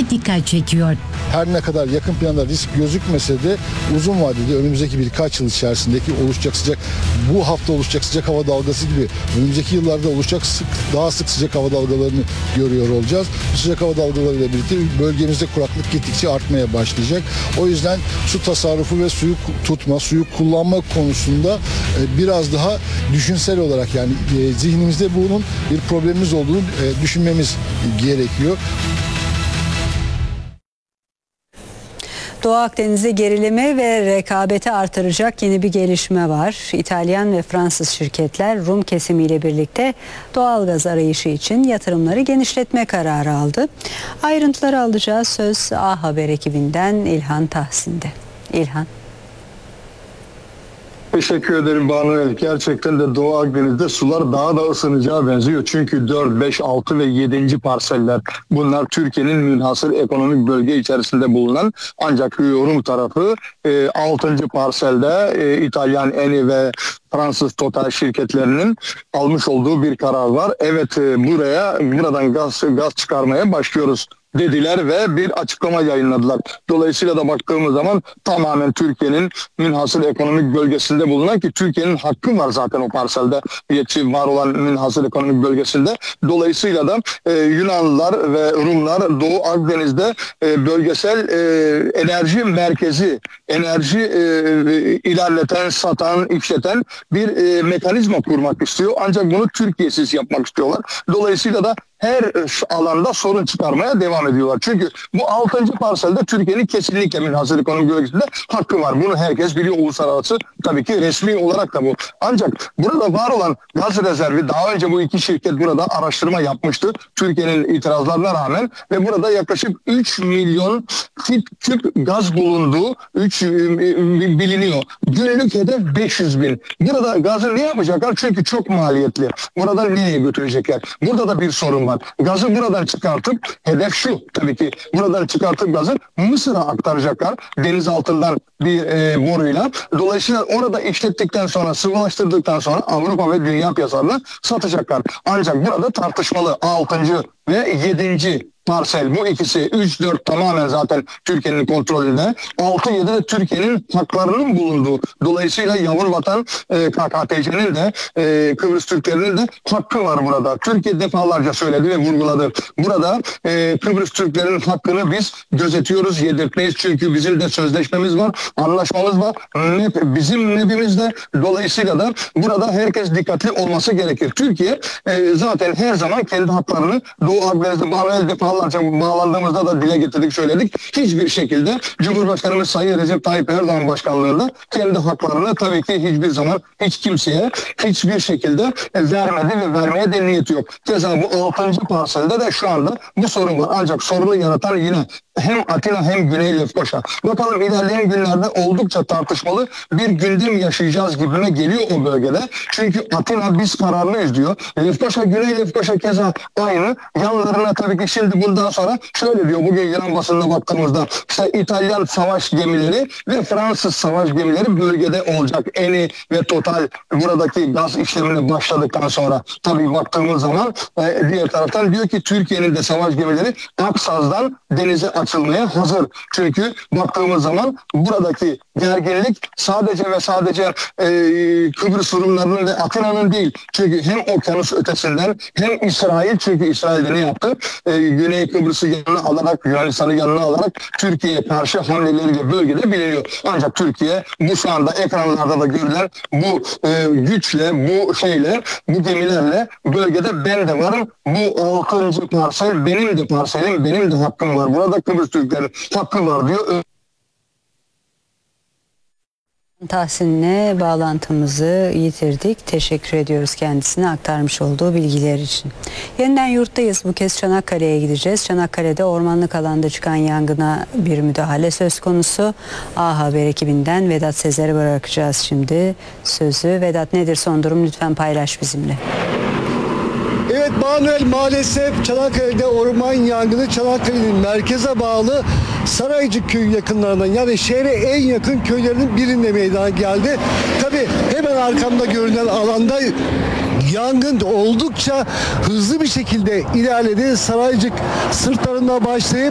özellikle dikkat çekiyor. Her ne kadar yakın planda risk gözükmese de uzun vadede önümüzdeki birkaç yıl içerisindeki bu hafta oluşacak sıcak hava dalgası gibi önümüzdeki yıllarda oluşacak daha sık sıcak hava dalgalarını görüyor olacağız. Bu sıcak hava dalgalarıyla birlikte bölgemizde kuraklık gittikçe artmaya başlayacak. O yüzden su tasarrufu ve suyu tutma, suyu kullanma konusunda biraz daha düşünsel olarak, yani zihnimizde bunun bir problemimiz olduğunu düşünmemiz gerekiyor. Doğu Akdeniz'de gerilimi ve rekabeti artıracak yeni bir gelişme var. İtalyan ve Fransız şirketler Rum kesimiyle birlikte doğalgaz arayışı için yatırımları genişletme kararı aldı. Ayrıntıları alacağız. Söz A Haber ekibinden İlhan Tahsin'de. İlhan. Teşekkür ederim Banu. Gerçekten de Doğu Akdeniz'de sular daha da ısınacağı benziyor. Çünkü 4, 5, 6 ve 7. parseller, bunlar Türkiye'nin münhasır ekonomik bölge içerisinde bulunan, ancak Rum tarafı 6. parselde İtalyan Eni ve Fransız Total şirketlerinin almış olduğu bir karar var. Evet, buradan gaz çıkarmaya başlıyoruz dediler ve bir açıklama yayınladılar. Dolayısıyla da baktığımız zaman tamamen Türkiye'nin münhasır ekonomik bölgesinde bulunan, ki Türkiye'nin hakkı var zaten o parselde, var olan münhasır ekonomik bölgesinde. Dolayısıyla da Yunanlılar ve Rumlar Doğu Akdeniz'de bölgesel enerji merkezi, enerji ilerleten, satan, işleten bir mekanizma kurmak istiyor. Ancak bunu Türkiye'siz yapmak istiyorlar. Dolayısıyla da her alanda sorun çıkarmaya devam ediyorlar. Çünkü bu 6. parselde Türkiye'nin kesinlikle münhasır ekonomik bölgesinde hakkı var. Bunu herkes biliyor, uluslararası, tabii ki resmi olarak da bu. Ancak burada var olan gaz rezervi, daha önce bu iki şirket burada araştırma yapmıştı Türkiye'nin itirazlarına rağmen ve burada yaklaşık 3 milyon küp gaz bulunduğu biliniyor. Günlük hedef 500 bin. Burada gazı ne yapacaklar? Çünkü çok maliyetli. Buradan nereye götürecekler? Burada da bir sorun var. Gazı buradan çıkartıp, hedef şu tabii ki, buradan çıkartıp gazı Mısır'a aktaracaklar deniz altından bir boruyla. Dolayısıyla orada işlettikten sonra, sıvılaştırdıktan sonra Avrupa ve dünya piyasalarına satacaklar. Ancak burada tartışmalı 6. ve 7. parsel, bu ikisi, 3-4 tamamen zaten Türkiye'nin kontrolünde, 6-7 de Türkiye'nin haklarının bulunduğu. Dolayısıyla yavru vatan KKTC'nin de Kıbrıs Türklerinin de hakkı var burada. Türkiye defalarca söyledi ve vurguladı. Burada Kıbrıs Türklerinin hakkını biz gözetiyoruz, yedirtmeyiz. Çünkü bizim de sözleşmemiz var, anlaşmamız var. Bizim nebimizde. Dolayısıyla da burada herkes dikkatli olması gerekir. Türkiye zaten her zaman kendi haklarını Doğu Akdeniz'de bağlandığımızda da dile getirdik, söyledik. Hiçbir şekilde Cumhurbaşkanımız Sayın Recep Tayyip Erdoğan başkanlığında kendi haklarını tabii ki hiçbir zaman hiç kimseye hiçbir şekilde vermedi ve vermeye de niyeti yok. Keza bu 6. parselde de şu anda bu sorun var. Ancak sorunu yaratan yine hem Atina hem Güney Lefkoşa. Bakalım ilerleyen günlerde oldukça tartışmalı bir gündem yaşayacağız gibime geliyor o bölgede. Çünkü Atina biz kararlıyız diyor. Lefkoşa, Güney Lefkoşa keza aynı. Yanlarına tabii ki şimdi bundan sonra şöyle diyor, bugün Yunan basınına baktığımızda işte İtalyan savaş gemileri ve Fransız savaş gemileri bölgede olacak. Eni ve Total buradaki gaz işlemine başladıktan sonra tabii baktığımız zaman diğer taraftan diyor ki Türkiye'nin de savaş gemileri Aksaz'dan denize açılmaya hazır. Çünkü baktığımız zaman buradaki gerginlik sadece ve sadece Kıbrıs Rumlarının ve Atina'nın değil. Çünkü hem okyanus ötesinden hem İsrail, çünkü İsrail'de ne yaptı? Güney Kıbrıs'ı yanına alarak, Yunanistan'ı yanına alarak Türkiye'ye karşı hamleleriyle bölgede biliniyor. Ancak Türkiye bu şu anda ekranlarda da görülen bu güçle, bu gemilerle bölgede ben de varım. Bu 6. parsel benim de parselim, benim de hakkım var. Burada Kıbrıs Türkleri hakkı var diyor. Tahsin'le bağlantımızı yitirdik. Teşekkür ediyoruz kendisine aktarmış olduğu bilgiler için. Yeniden yurttayız. Bu kez Çanakkale'ye gideceğiz. Çanakkale'de ormanlık alanda çıkan yangına bir müdahale söz konusu. A Haber ekibinden Vedat Sezer'e bırakacağız şimdi sözü. Vedat, nedir son durum? Lütfen paylaş bizimle. Evet Manuel, maalesef Çanakkale'de orman yangını Çanakkale'nin merkeze bağlı Saraycık köyü yakınlarından, yani şehre en yakın köylerinin birinde meydana geldi. Tabii hemen arkamda görünen alanda yangın oldukça hızlı bir şekilde ilerledi. Saraycık sırtlarında başlayıp